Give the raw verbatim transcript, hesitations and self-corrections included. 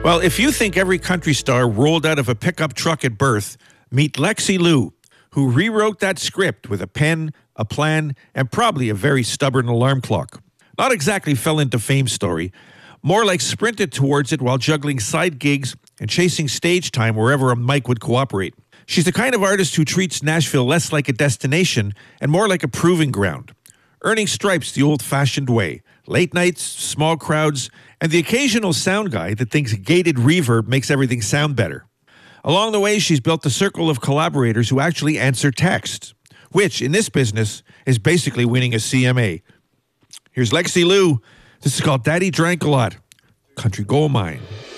Well, if you think every country star rolled out of a pickup truck at birth, meet Lexi Liu, who rewrote that script with a pen, a plan, and probably a very stubborn alarm clock. Not exactly fell into fame story, more like sprinted towards it while juggling side gigs and chasing stage time wherever a mic would cooperate. She's the kind of artist who treats Nashville less like a destination and more like a proving ground, earning stripes the old-fashioned way. Late nights, small crowds, and the occasional sound guy that thinks gated reverb makes everything sound better. Along the way, she's built a circle of collaborators who actually answer texts, which, in this business, is basically winning a C M A. Here's Lexi Liu. This is called Daddy Drank a Lot, Country Gold Mine.